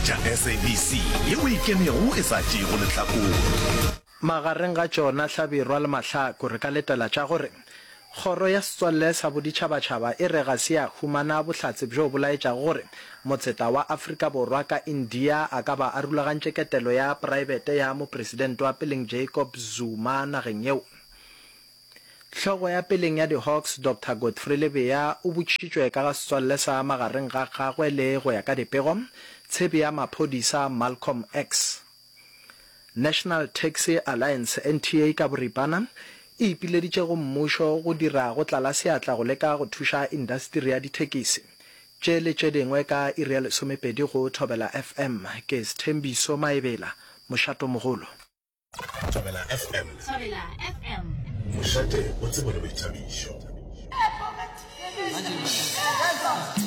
tša SABC yeo ikemego e sa tšego lehlakong. Magareng ga tšona Hlabirwa le Mahlako re ka letela tša gore kgoro ya setswalle sa boditšhabatšhaba e re ga se ya humana bohlatse bjo bolaetša gore motseta wa Afrika Borwa ka India a ka ba a rulagantše ketelo ya private ya mopresidente wa peleng Jacob Zuma nageng yeo. Hlogo ya peleng ya di-Hawks Dr. Godfrey Lebeya o botšitšwe ka ga setswalle sa magareng ga gagwe le go ya ka dipego tshebi ya maphodisa Malcolm X. National Taxi Alliance NTA ka boripana e ipileditše go mmušo go dira go tlala seatla go leka go thuša industry ya dithekisi tše le tše dingwe ka iri ya 12 go Thobela FM ke Sthembiso Maebela mošato mogolo. Thobela FM mošate o tsebole boithabišo.